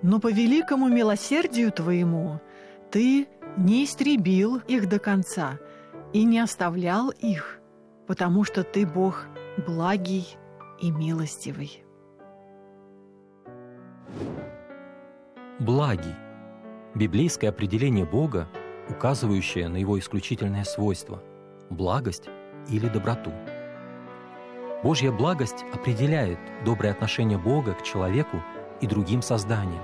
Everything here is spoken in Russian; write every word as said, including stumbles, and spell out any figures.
Но по великому милосердию Твоему Ты не истребил их до конца и не оставлял их, потому что Ты Бог благий и милостивый. Благий – библейское определение Бога, указывающее на Его исключительное свойство – благость или доброту. Божья благость определяет доброе отношение Бога к человеку и другим созданиям.